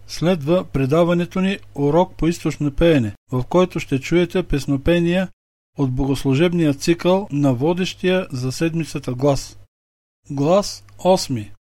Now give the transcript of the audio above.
Следва предаването ни Урок по източно пеене, в който ще чуете песнопения от богослужебния цикъл на водещия за седмицата глас. Глас 8.